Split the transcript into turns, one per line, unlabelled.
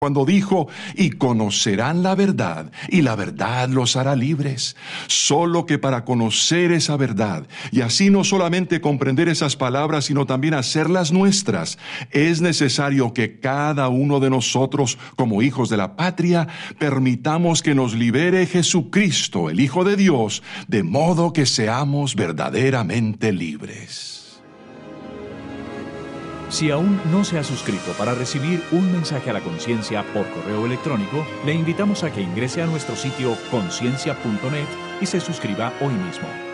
cuando dijo, y conocerán la verdad, y la verdad los hará libres. Solo que para conocer esa verdad, y así no solamente comprender esas palabras, sino también hacerlas nuestras, es necesario que cada uno de nosotros, como hijos de la patria, permitamos que nos libere Jesucristo, el Hijo de Dios, de modo que seamos verdaderamente libres.
Si aún no se ha suscrito para recibir un mensaje a la conciencia por correo electrónico, le invitamos a que ingrese a nuestro sitio conciencia.net y se suscriba hoy mismo.